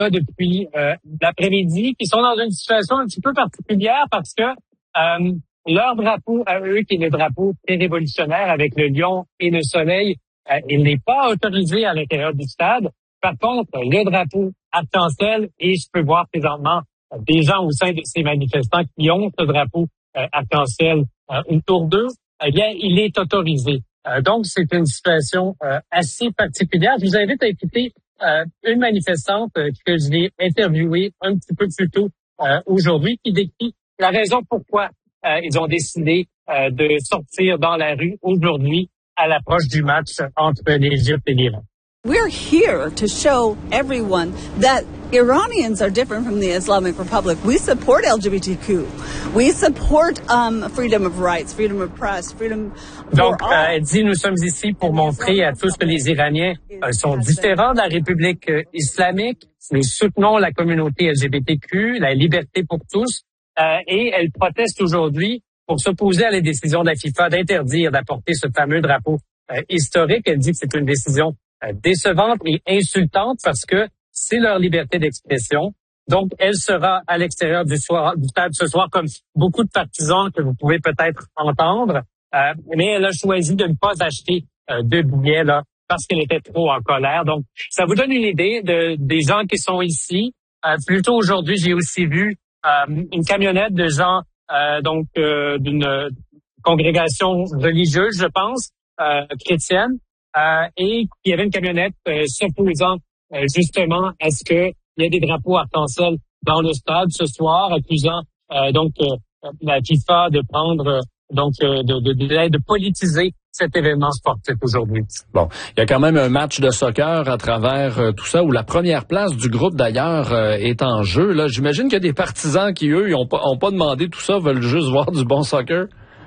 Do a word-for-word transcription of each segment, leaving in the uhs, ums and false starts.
ça depuis euh, l'après-midi, qui sont dans une situation un petit peu particulière parce que euh, leur drapeau à eux, qui est le drapeau très révolutionnaire avec le lion et le soleil, euh, il n'est pas autorisé à l'intérieur du stade. Par contre, le drapeau arc-en-ciel, et je peux voir présentement euh, des gens au sein de ces manifestants qui ont ce drapeau euh, arc-en-ciel euh, autour d'eux, eh bien, il est autorisé. Euh, donc, c'est une situation euh, assez particulière. Je vous invite à écouter euh, une manifestante euh, que j'ai interviewée un petit peu plus tôt euh, aujourd'hui, qui décrit la raison pourquoi euh, ils ont décidé euh, de sortir dans la rue aujourd'hui à l'approche du match entre l'Égypte et l'Iran. We're here to show everyone that Iranians are different from the Islamic Republic. We support L G B T Q. We support um, freedom of rights, freedom of press, freedom for Donc, all. euh, elle dit, nous sommes ici pour montrer à tous que les Iraniens euh, sont différents de la République euh, islamique. Nous soutenons la communauté L G B T Q, la liberté pour tous. Euh, et elle proteste aujourd'hui pour s'opposer à la décision de la FIFA d'interdire d'apporter ce fameux drapeau euh, historique. Elle dit que c'est une décision euh, décevante et insultante parce que c'est leur liberté d'expression. Donc, elle sera à l'extérieur du, soir, du stade ce soir, comme beaucoup de partisans que vous pouvez peut-être entendre. Euh, mais elle a choisi de ne pas acheter euh, de billets là parce qu'elle était trop en colère. Donc, ça vous donne une idée de des gens qui sont ici. Euh, plus tôt aujourd'hui, j'ai aussi vu euh, une camionnette de gens euh, donc euh, d'une congrégation religieuse, je pense, euh, chrétienne, euh, et il y avait une camionnette euh, s'opposant euh, justement à ce que il y ait des drapeaux arc-en-ciel dans le stade ce soir, accusant euh, donc euh, la FIFA de prendre euh, donc euh, de, de, de, de politiser cet événement sportif aujourd'hui. Bon, il y a quand même un match de soccer à travers euh, tout ça où la première place du groupe d'ailleurs euh, est en jeu. Là, j'imagine qu'il y a des partisans qui eux, ils ont pas, ont pas demandé tout ça, veulent juste voir du bon soccer.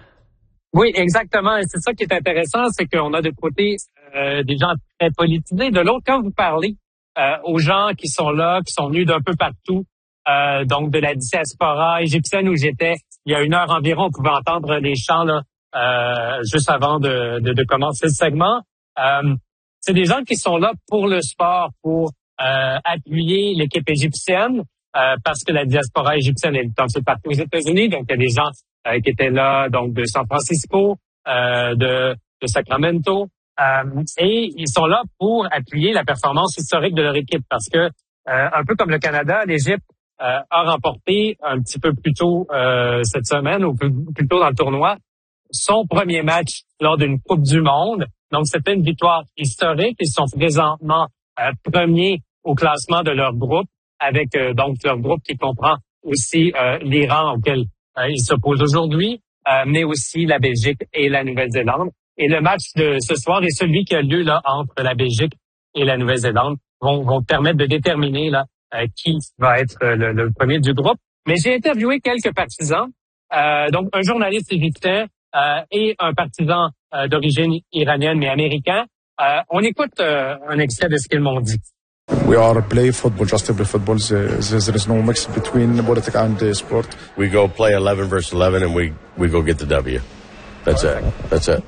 Oui, exactement. Et c'est ça qui est intéressant, c'est qu'on a de côté euh, des gens très politisés. De l'autre, quand vous parlez euh, aux gens qui sont là, qui sont venus d'un peu partout, euh, donc de la diaspora égyptienne où j'étais, il y a une heure environ, on pouvait entendre les chants là. Euh, juste avant de, de, de commencer le segment. Euh, c'est des gens qui sont là pour le sport, pour euh, appuyer l'équipe égyptienne, euh, parce que la diaspora égyptienne est un peu partout aux États-Unis. Donc, il y a des gens euh, qui étaient là, donc de San Francisco, euh, de, de Sacramento, euh, et ils sont là pour appuyer la performance historique de leur équipe, parce que euh, un peu comme le Canada, l'Égypte euh, a remporté un petit peu plus tôt euh, cette semaine, ou plus, plus tôt dans le tournoi, son premier match lors d'une Coupe du Monde. Donc, c'était une victoire historique. Ils sont présentement euh, premiers au classement de leur groupe, avec euh, donc leur groupe qui comprend aussi euh, l'Iran auquel euh, ils s'opposent aujourd'hui, euh, mais aussi la Belgique et la Nouvelle-Zélande. Et le match de ce soir est celui qui a lieu là entre la Belgique et la Nouvelle-Zélande vont, vont permettre de déterminer là euh, qui va être euh, le, le premier du groupe. Mais j'ai interviewé quelques partisans, euh, donc un journaliste égyptien, Euh, et un partisan euh, d'origine iranienne mais américain. Euh, on écoute euh, un extrait de ce qu'ils m'ont dit. We are play football, just to play football. There, there is no mix between politics and the sport. We go play eleven versus eleven and we we go get the W. That's it. That's it.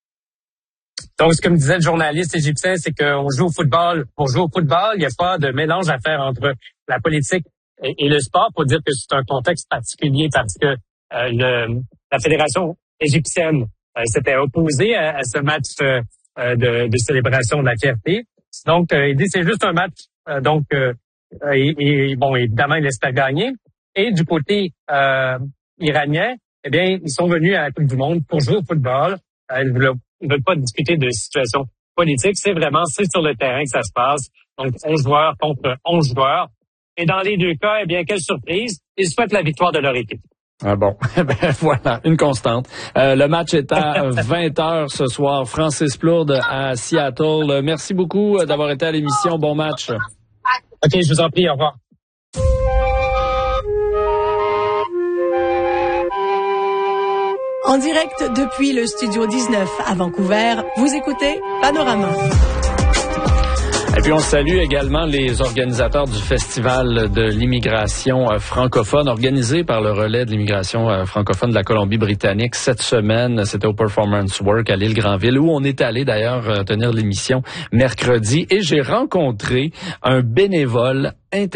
Donc, ce que me disait le journaliste égyptien, c'est qu'on joue au football. Pour jouer au football, il n'y a pas de mélange à faire entre la politique et, et le sport, pour dire que c'est un contexte particulier parce que euh, le, la fédération égyptienne euh, s'était opposée à, à ce match euh, de, de célébration de la fierté. Donc, euh, il dit c'est juste un match. Euh, donc, euh, et, et bon, évidemment, il espère gagner. Et du côté euh, iranien, eh bien, ils sont venus à la Coupe du Monde pour jouer au football. Euh, ils ne veulent pas discuter de situation politique. C'est vraiment, c'est sur le terrain que ça se passe. Donc, onze joueurs contre onze joueurs. Et dans les deux cas, eh bien, quelle surprise, ils souhaitent la victoire de leur équipe. Ah bon, ben voilà, une constante. Euh, le match est à vingt heures ce soir. Francis Plourde à Seattle. Merci beaucoup d'avoir été à l'émission. Bon match. OK, je vous en prie. Au revoir. En direct depuis le Studio dix-neuf à Vancouver, vous écoutez Panorama. Et puis on salue également les organisateurs du Festival de l'immigration euh, francophone organisé par le relais de l'immigration euh, francophone de la Colombie-Britannique cette semaine. C'était au Performance Work à l'Île-Granville où on est allé d'ailleurs euh, tenir l'émission mercredi et j'ai rencontré un bénévole inter